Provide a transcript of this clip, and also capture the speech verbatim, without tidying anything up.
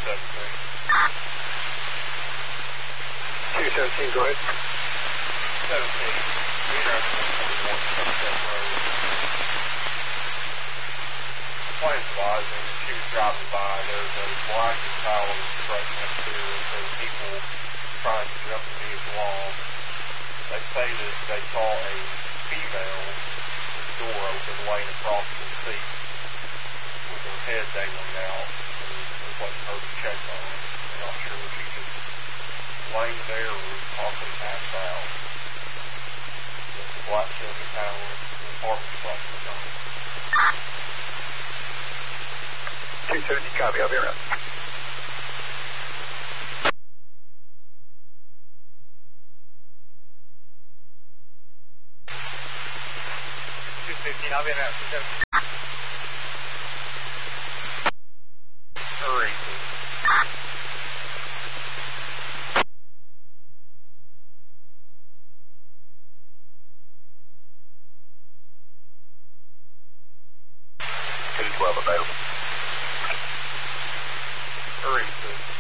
seventeen. two seventeen, go ahead. seventeen. International twenty-one, Sunset Road. Plane's rising. She was driving by. There's a black Impala right next to her. There were people trying to jump the vehicle off. They say that they saw a female with the door open laying across the seat with her head dangling out. And it wasn't her to check on. I'm not sure if she just laying there or possibly passed out. The black Chevy Impala, the apartment across the front. two seventy, copy, I'll be around. two fifteen, I'll be around. Hurry. two twelve available. Hurry,